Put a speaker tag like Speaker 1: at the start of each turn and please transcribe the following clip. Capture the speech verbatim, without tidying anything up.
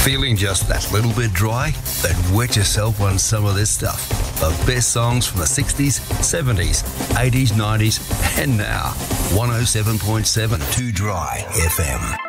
Speaker 1: Feeling just that little bit dry? Then wet yourself on some of this stuff. The best songs from the sixties, seventies, eighties, nineties, and now. one oh seven point seven Too Dry F M.